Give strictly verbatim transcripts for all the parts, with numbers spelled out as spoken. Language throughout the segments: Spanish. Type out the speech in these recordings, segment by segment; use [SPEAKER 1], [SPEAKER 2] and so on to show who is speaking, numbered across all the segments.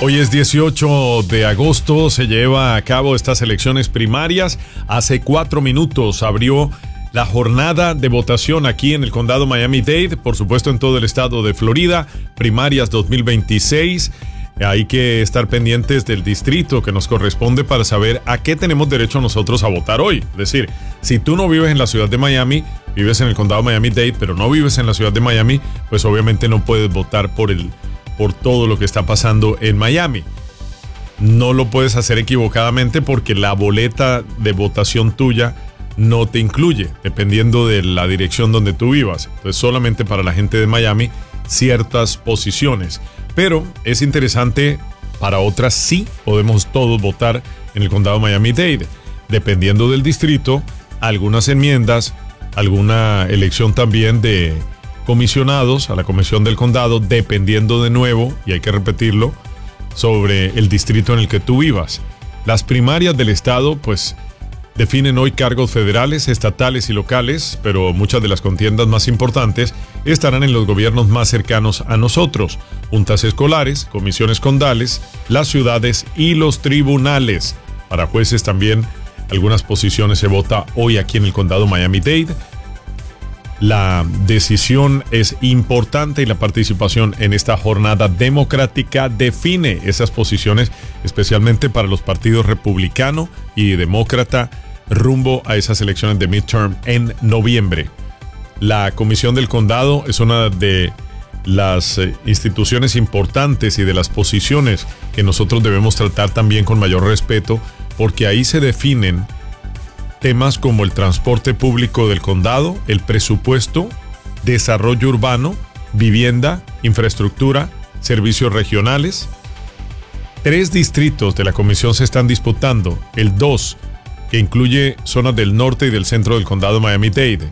[SPEAKER 1] Hoy es dieciocho de agosto, se lleva a cabo estas elecciones primarias. Hace cuatro minutos abrió la jornada de votación aquí en el condado Miami-Dade, por supuesto en todo el estado de Florida, primarias dos mil veintiséis. Hay que estar pendientes del distrito que nos corresponde para saber a qué tenemos derecho nosotros a votar hoy. Es decir, si tú no vives en la ciudad de Miami, vives en el condado Miami-Dade, pero no vives en la ciudad de Miami, pues obviamente no puedes votar por el por todo lo que está pasando en Miami. No lo puedes hacer equivocadamente porque la boleta de votación tuya no te incluye, dependiendo de la dirección donde tú vivas. Entonces, solamente para la gente de Miami, ciertas posiciones. Pero es interesante, para otras sí podemos todos votar en el condado Miami-Dade. Dependiendo del distrito, algunas enmiendas, alguna elección también de comisionados a la comisión del condado, dependiendo de nuevo, y hay que repetirlo, sobre el distrito en el que tú vivas. Las primarias del estado, pues, definen hoy cargos federales, estatales y locales, pero muchas de las contiendas más importantes estarán en los gobiernos más cercanos a nosotros: juntas escolares, comisiones condales, las ciudades y los tribunales. Para jueces también algunas posiciones se vota hoy aquí en el condado Miami-Dade. La decisión es importante y la participación en esta jornada democrática define esas posiciones, especialmente para los partidos republicano y demócrata, rumbo a esas elecciones de midterm en noviembre. La Comisión del Condado es una de las instituciones importantes y de las posiciones que nosotros debemos tratar también con mayor respeto, porque ahí se definen temas como el transporte público del condado, el presupuesto, desarrollo urbano, vivienda, infraestructura, servicios regionales. Tres distritos de la comisión se están disputando: el dos, que incluye zonas del norte y del centro del condado Miami-Dade.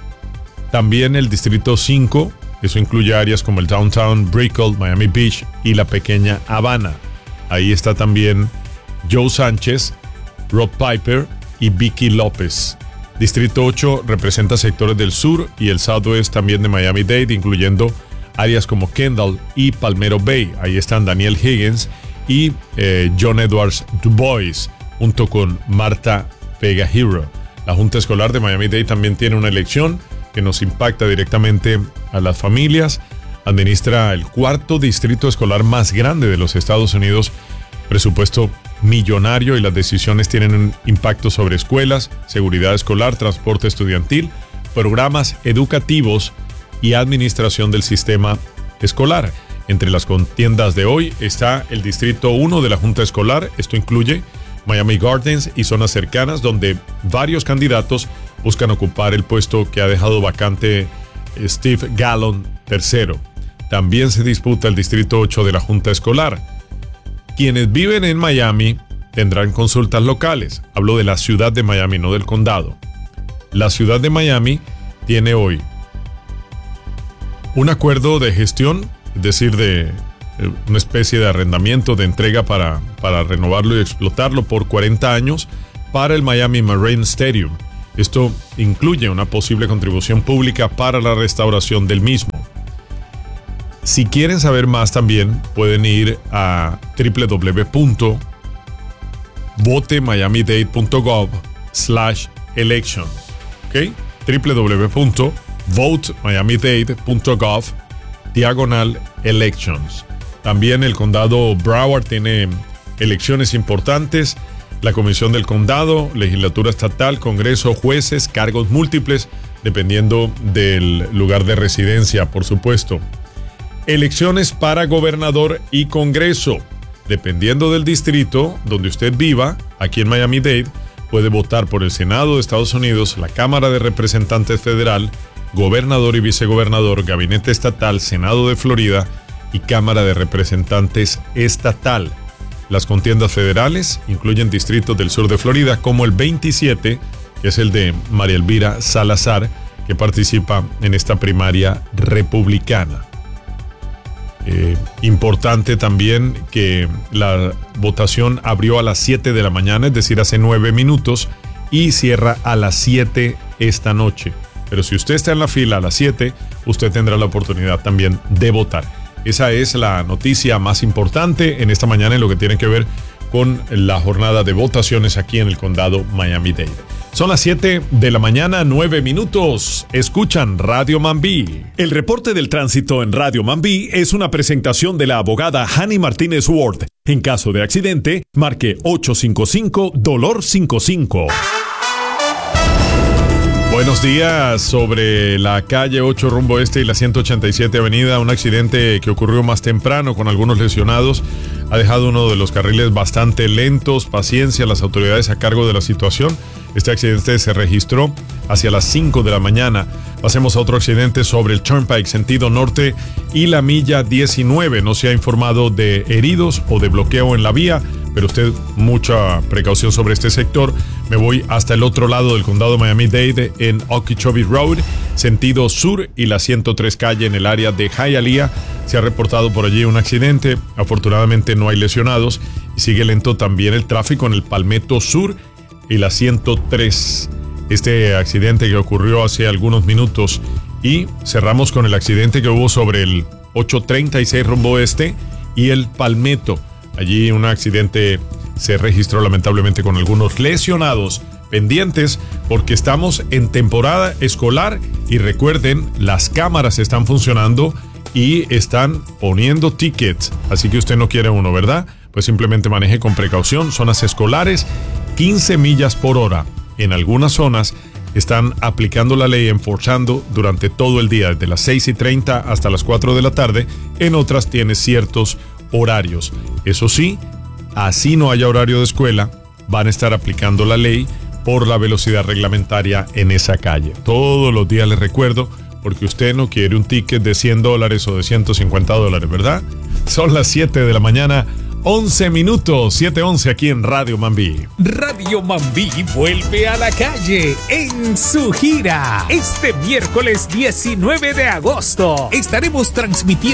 [SPEAKER 1] También el distrito cinco, eso incluye áreas como el Downtown, Brickell, Miami Beach y la pequeña Habana. Ahí está también Joe Sánchez, Rod Piper y Vicky López. Distrito ocho representa sectores del sur y el southwest también de Miami-Dade, incluyendo áreas como Kendall y Palmetto Bay. Ahí están Daniel Higgins y eh, John Edwards Dubois, junto con Marta Vega Hero. La Junta Escolar de Miami-Dade también tiene una elección que nos impacta directamente a las familias. Administra el cuarto distrito escolar más grande de los Estados Unidos, presupuesto millonario, y las decisiones tienen un impacto sobre escuelas, seguridad escolar, transporte estudiantil, programas educativos y administración del sistema escolar. Entre las contiendas de hoy está el distrito uno de la Junta Escolar. Esto incluye Miami Gardens y zonas cercanas, donde varios candidatos buscan ocupar el puesto que ha dejado vacante Steve Gallon tercero. También se disputa el distrito ocho de la Junta Escolar. Quienes viven en Miami tendrán consultas locales. Hablo de la ciudad de Miami, no del condado. La ciudad de Miami tiene hoy un acuerdo de gestión, es decir, de una especie de arrendamiento, de entrega para, para renovarlo y explotarlo por cuarenta años para el Miami Marine Stadium. Esto incluye una posible contribución pública para la restauración del mismo. Si quieren saber más también pueden ir a w w w punto vote miami dade punto gov slash election. ¿Ok? w w w punto vote miami dade punto gov diagonal elections. También el condado Broward tiene elecciones importantes. La comisión del condado, legislatura estatal, congreso, jueces, cargos múltiples, dependiendo del lugar de residencia, por supuesto. Elecciones para gobernador y congreso. Dependiendo del distrito donde usted viva, aquí en Miami-Dade, puede votar por el Senado de Estados Unidos, la Cámara de Representantes Federal, gobernador y vicegobernador, gabinete estatal, Senado de Florida y Cámara de Representantes estatal. Las contiendas federales incluyen distritos del sur de Florida como el veintisiete, que es el de María Elvira Salazar, que participa en esta primaria republicana. Eh, importante también que la votación abrió a las siete de la mañana, es decir, hace nueve minutos, y cierra a las siete esta noche. Pero si usted está en la fila a las siete, usted tendrá la oportunidad también de votar. Esa es la noticia más importante en esta mañana en lo que tiene que ver con la jornada de votaciones aquí en el condado Miami-Dade. Son las siete de la mañana, nueve minutos. Escuchan Radio Mambí. El reporte del tránsito en Radio Mambí es una presentación de la abogada Hani Martínez Ward. En caso de accidente, marque ocho cinco cinco, dolor cinco cinco. Buenos días. Sobre la calle ocho rumbo este y la ciento ochenta y siete avenida, un accidente que ocurrió más temprano con algunos lesionados ha dejado uno de los carriles bastante lentos. Paciencia, las autoridades a cargo de la situación. Este accidente se registró hacia las cinco de la mañana. Pasemos a otro accidente sobre el Turnpike sentido norte y la milla diecinueve. No se ha informado de heridos o de bloqueo en la vía, pero usted mucha precaución sobre este sector. Me voy hasta el otro lado del condado Miami-Dade en Okeechobee Road, sentido sur, y la ciento tres calle en el área de Hialeah. Se ha reportado por allí un accidente. Afortunadamente no hay lesionados y sigue lento también el tráfico en el Palmetto Sur y la ciento tres. Este accidente que ocurrió hace algunos minutos. Y cerramos con el accidente que hubo sobre el ochocientos treinta y seis rumbo este y el Palmetto. Allí un accidente se registró lamentablemente con algunos lesionados. Pendientes porque estamos en temporada escolar y recuerden, las cámaras están funcionando y están poniendo tickets. Así que usted no quiere uno, ¿verdad? Pues simplemente maneje con precaución. Zonas escolares, quince millas por hora. En algunas zonas están aplicando la ley, enforzando durante todo el día, desde las seis y treinta hasta las cuatro de la tarde. En otras tiene ciertos horarios. Eso sí, así no haya horario de escuela, van a estar aplicando la ley por la velocidad reglamentaria en esa calle. Todos los días les recuerdo, porque usted no quiere un ticket de cien dólares o de ciento cincuenta dólares, ¿verdad? Son las siete de la mañana, once minutos, siete once aquí en Radio Mambí.
[SPEAKER 2] Radio Mambí vuelve a la calle en su gira. Este miércoles diecinueve de agosto estaremos transmitiendo